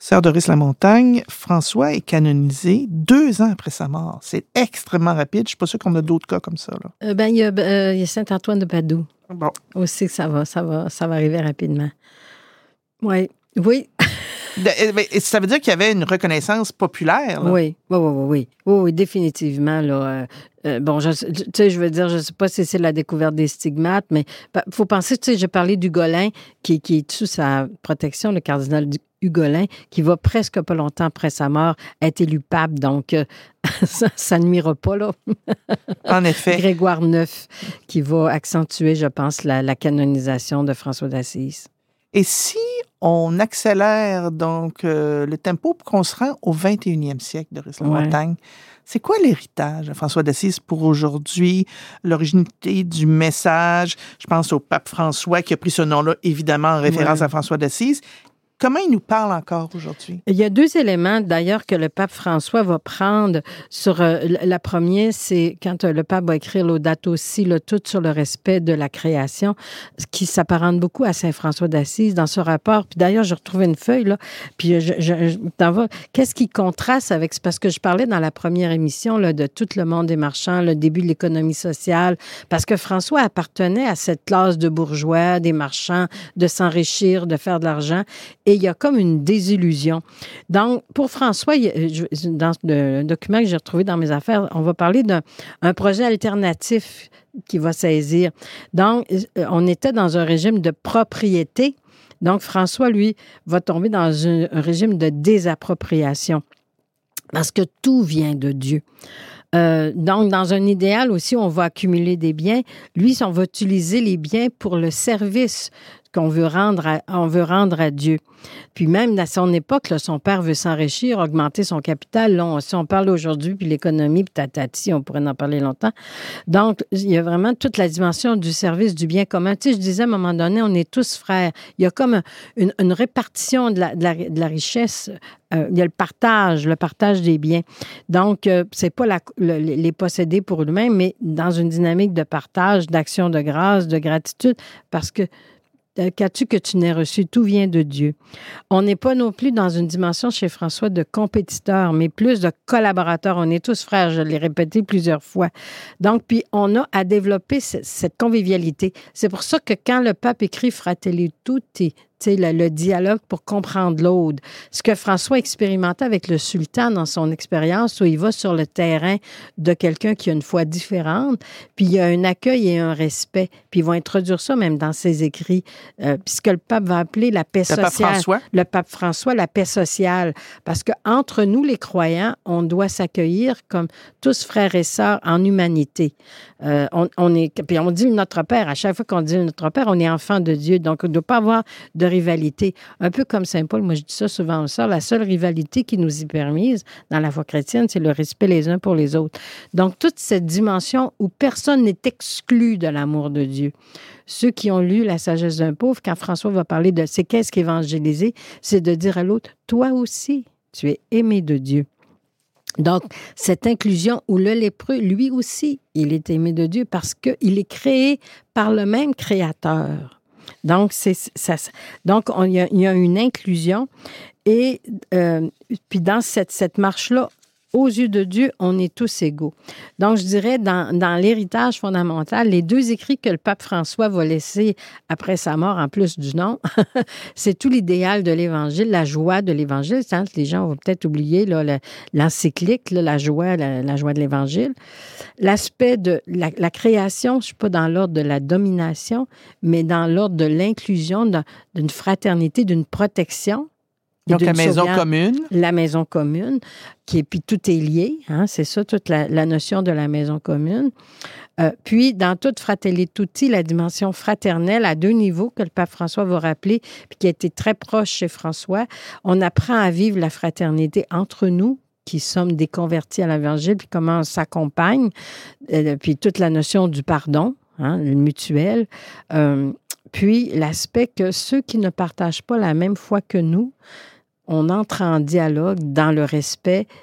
Sœur Doris Lamontagne, François est canonisé 2 ans après sa mort. C'est extrêmement rapide. Je ne suis pas sûre qu'on a d'autres cas comme ça. Là. Il y a Saint-Antoine de Padoue. Bon. Aussi, ça va arriver rapidement. Oui. Ça veut dire qu'il y avait une reconnaissance populaire. Là. Oui, définitivement. Là, je veux dire, je ne sais pas si c'est la découverte des stigmates, mais il faut penser, j'ai parlé d'Hugolin, qui est sous sa protection, le cardinal Hugolin, qui va presque pas longtemps après sa mort être élu pape, donc ça ne nuira pas, là. En effet. Grégoire IX, qui va accentuer, je pense, la canonisation de François d'Assise. Et si on accélère donc le tempo pour qu'on se rend au 21e siècle, Doris Lamontagne, c'est quoi l'héritage de François d'Assise pour aujourd'hui? L'originalité du message, je pense au pape François qui a pris ce nom-là, évidemment, en référence à François d'Assise. Comment il nous parle encore aujourd'hui? Il y a 2 éléments, d'ailleurs, que le pape François va prendre sur... la première, c'est quand le pape va écrire Laudato Si, tout sur le respect de la création, ce qui s'apparente beaucoup à Saint François d'Assise dans ce rapport. Puis d'ailleurs, j'ai retrouvé une feuille, là, puis qu'est-ce qui contraste avec... Parce que je parlais dans la première émission là, de tout le monde des marchands, le début de l'économie sociale, parce que François appartenait à cette classe de bourgeois, des marchands, de s'enrichir, de faire de l'argent. Et il y a comme une désillusion. Donc, pour François, dans le document que j'ai retrouvé dans mes affaires, on va parler d'un projet alternatif qui va saisir. Donc, on était dans un régime de propriété. Donc, François, lui, va tomber dans un régime de désappropriation parce que tout vient de Dieu. Donc, dans un idéal aussi, on va accumuler des biens. Lui, on va utiliser les biens pour le service qu'on veut rendre à Dieu. Puis même à son époque, là, son père veut s'enrichir, augmenter son capital. Là, si on parle aujourd'hui, puis l'économie, puis tatati, on pourrait en parler longtemps. Donc, il y a vraiment toute la dimension du service, du bien commun. Tu sais, je disais à un moment donné, on est tous frères. Il y a comme une répartition de la richesse. Il y a le partage des biens. Donc, c'est pas les posséder pour eux-mêmes, mais dans une dynamique de partage, d'action de grâce, de gratitude, parce que qu'as-tu que tu n'aies reçu? Tout vient de Dieu. On n'est pas non plus dans une dimension chez François de compétiteurs, mais plus de collaborateurs. On est tous frères, je l'ai répété plusieurs fois. Donc, puis on a à développer cette convivialité. C'est pour ça que quand le pape écrit « Fratelli tutti », le dialogue pour comprendre l'autre. Ce que François expérimentait avec le sultan dans son expérience, où il va sur le terrain de quelqu'un qui a une foi différente, puis il y a un accueil et un respect. Puis ils vont introduire ça même dans ses écrits, puisque le pape va appeler la paix sociale. Le pape François, la paix sociale. Parce qu'entre nous, les croyants, on doit s'accueillir comme tous frères et sœurs en humanité. Puis on dit notre Père. À chaque fois qu'on dit notre Père, on est enfant de Dieu. Donc, il ne doit pas avoir de rivalité. Un peu comme Saint Paul, moi je dis ça souvent aux sœurs, la seule rivalité qui nous est permise dans la foi chrétienne, c'est le respect les uns pour les autres. Donc, toute cette dimension où personne n'est exclu de l'amour de Dieu. Ceux qui ont lu La sagesse d'un pauvre, quand François va parler de c'est qu'est-ce qu'évangéliser, c'est de dire à l'autre, toi aussi, tu es aimé de Dieu. Donc, cette inclusion où le lépreux, lui aussi, il est aimé de Dieu parce qu'il est créé par le même Créateur. Donc, il y a une inclusion et puis dans cette marche-là, aux yeux de Dieu, on est tous égaux. Donc, je dirais, dans l'héritage fondamental, les 2 écrits que le pape François va laisser après sa mort, en plus du nom, c'est tout l'idéal de l'Évangile, la joie de l'Évangile. Les gens vont peut-être oublier là, l'encyclique, là, la joie de l'Évangile. L'aspect de la création, je ne suis pas dans l'ordre de la domination, mais dans l'ordre de l'inclusion, d'une fraternité, d'une protection. Donc, la maison commune. La maison commune, puis tout est lié, hein, c'est ça, toute la notion de la maison commune. Puis, dans toute Fratelli Tutti, la dimension fraternelle à 2 niveaux que le pape François va rappeler, puis qui a été très proche chez François, on apprend à vivre la fraternité entre nous, qui sommes des convertis à l'Évangile, puis comment on s'accompagne, puis toute la notion du pardon, hein, le mutuel. Puis, l'aspect que ceux qui ne partagent pas la même foi que nous, on entre en dialogue dans le respect